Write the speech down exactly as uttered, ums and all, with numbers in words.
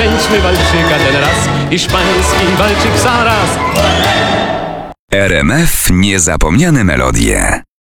Kręćmy walczyka ten raz, hiszpański walczyk zaraz. R M F Niezapomniane melodie.